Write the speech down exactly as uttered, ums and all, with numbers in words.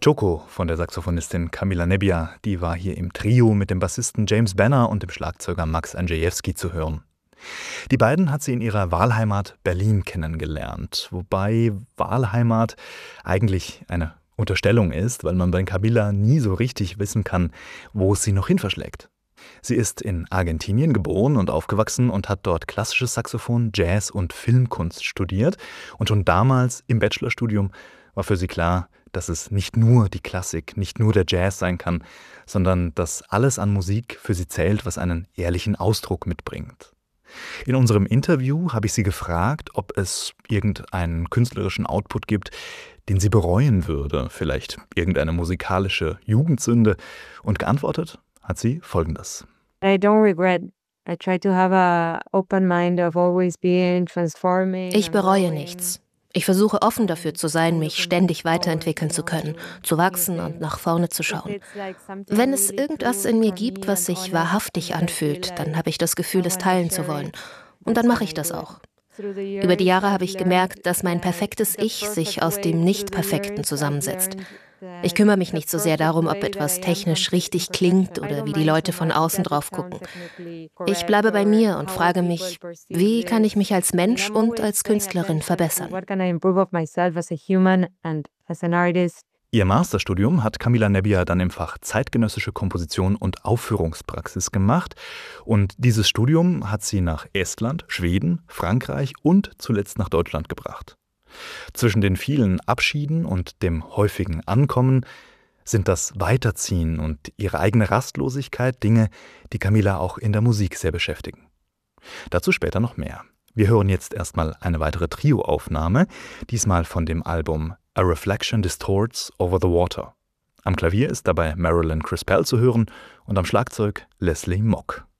Choco von der Saxophonistin Camila Nebbia, die war hier im Trio mit dem Bassisten James Banner und dem Schlagzeuger Max Andrzejewski zu hören. Die beiden hat sie in ihrer Wahlheimat Berlin kennengelernt, wobei Wahlheimat eigentlich eine Unterstellung ist, weil man bei Camila nie so richtig wissen kann, wo es sie noch hin verschlägt. Sie ist in Argentinien geboren und aufgewachsen und hat dort klassisches Saxophon, Jazz und Filmkunst studiert. Und schon damals im Bachelorstudium war für sie klar, dass es nicht nur die Klassik, nicht nur der Jazz sein kann, sondern dass alles an Musik für sie zählt, was einen ehrlichen Ausdruck mitbringt. In unserem Interview habe ich sie gefragt, ob es irgendeinen künstlerischen Output gibt, den sie bereuen würde, vielleicht irgendeine musikalische Jugendsünde, und geantwortet hat sie Folgendes. I don't regret. I try to have a open mind of always being transforming. Ich bereue nichts. Ich versuche offen dafür zu sein, mich ständig weiterentwickeln zu können, zu wachsen und nach vorne zu schauen. Wenn es irgendwas in mir gibt, was sich wahrhaftig anfühlt, dann habe ich das Gefühl, es teilen zu wollen. Und dann mache ich das auch. Über die Jahre habe ich gemerkt, dass mein perfektes Ich sich aus dem Nicht-Perfekten zusammensetzt. Ich kümmere mich nicht so sehr darum, ob etwas technisch richtig klingt oder wie die Leute von außen drauf gucken. Ich bleibe bei mir und frage mich, wie kann ich mich als Mensch und als Künstlerin verbessern? Ihr Masterstudium hat Camila Nebbia dann im Fach Zeitgenössische Komposition und Aufführungspraxis gemacht. Und dieses Studium hat sie nach Estland, Schweden, Frankreich und zuletzt nach Deutschland gebracht. Zwischen den vielen Abschieden und dem häufigen Ankommen sind das Weiterziehen und ihre eigene Rastlosigkeit Dinge, die Camila auch in der Musik sehr beschäftigen. Dazu später noch mehr. Wir hören jetzt erstmal eine weitere Trio-Aufnahme, diesmal von dem Album A Reflection Distorts Over the Water. Am Klavier ist dabei Marilyn Crispell zu hören und am Schlagzeug Leslie Mock.